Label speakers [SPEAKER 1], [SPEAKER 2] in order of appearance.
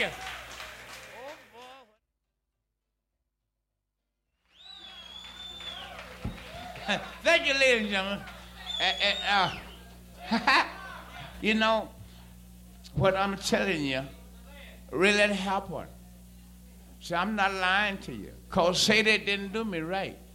[SPEAKER 1] you. Thank you, ladies and gentlemen. You know, what I'm telling you really happened. So I'm not lying to you. Because say they didn't do me right.